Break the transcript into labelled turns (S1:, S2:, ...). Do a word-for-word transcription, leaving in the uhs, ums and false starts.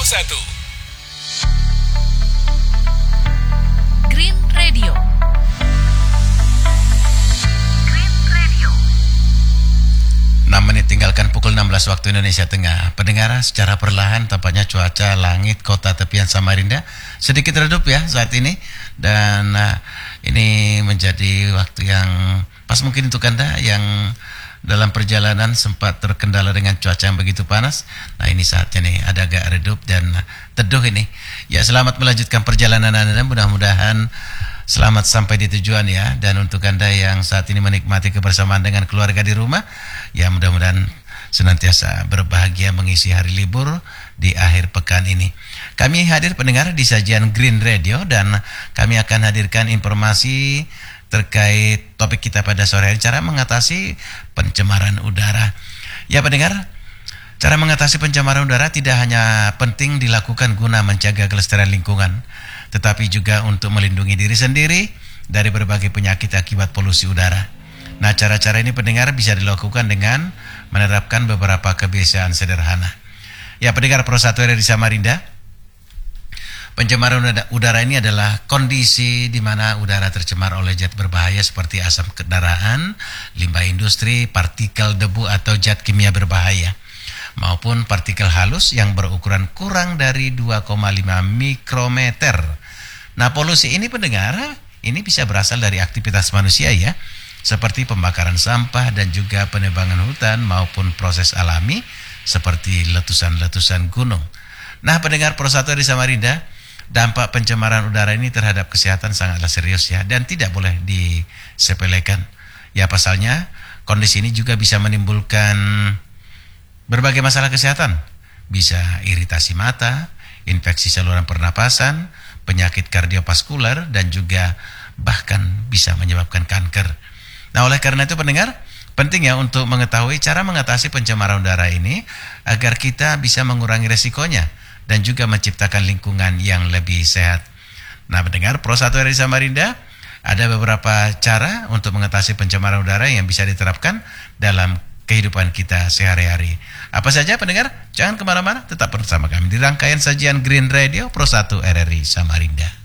S1: satu.
S2: Green Radio. Green Radio.
S3: enam menit tinggalkan pukul enam belas waktu Indonesia Tengah. Pendengar, secara perlahan tampaknya cuaca langit kota tepian Samarinda sedikit redup ya saat ini. Dan uh, ini menjadi waktu yang pas mungkin untuk Anda yang dalam perjalanan sempat terkendala dengan cuaca yang begitu panas. Nah, ini saatnya nih ada agak redup dan teduh ini. Ya, selamat melanjutkan perjalanan Anda, mudah-mudahan selamat sampai di tujuan ya. Dan untuk Anda yang saat ini menikmati kebersamaan dengan keluarga di rumah, ya mudah-mudahan senantiasa berbahagia mengisi hari libur di akhir pekan ini. Kami hadir pendengar di sajian Green Radio dan kami akan hadirkan informasi terkait topik kita pada sore hari, cara mengatasi pencemaran udara. Ya pendengar, cara mengatasi pencemaran udara tidak hanya penting dilakukan guna menjaga kelestarian lingkungan, tetapi juga untuk melindungi diri sendiri dari berbagai penyakit akibat polusi udara. Nah, cara-cara ini pendengar bisa dilakukan dengan menerapkan beberapa kebiasaan sederhana. Ya pendengar Pro satu R R I Samarinda, pencemaran udara ini adalah kondisi di mana udara tercemar oleh zat berbahaya seperti asap kendaraan, limbah industri, partikel debu atau zat kimia berbahaya, maupun partikel halus yang berukuran kurang dari dua koma lima mikrometer. Nah, polusi ini pendengar, ini bisa berasal dari aktivitas manusia ya, seperti pembakaran sampah dan juga penebangan hutan maupun proses alami seperti letusan-letusan gunung. Nah, pendengar Pro satu R R I Samarinda, dampak pencemaran udara ini terhadap kesehatan sangatlah serius ya, dan tidak boleh disepelekan. Ya pasalnya, kondisi ini juga bisa menimbulkan berbagai masalah kesehatan. Bisa iritasi mata, infeksi saluran pernapasan, penyakit kardiovaskular, dan juga bahkan bisa menyebabkan kanker. Nah, oleh karena itu pendengar, penting ya untuk mengetahui cara mengatasi pencemaran udara ini agar kita bisa mengurangi resikonya dan juga menciptakan lingkungan yang lebih sehat. Nah, pendengar Pro satu R R I Samarinda, ada beberapa cara untuk mengatasi pencemaran udara yang bisa diterapkan dalam kehidupan kita sehari-hari. Apa saja pendengar? Jangan kemana-mana, tetap bersama kami di rangkaian sajian Green Radio Pro satu R R I Samarinda.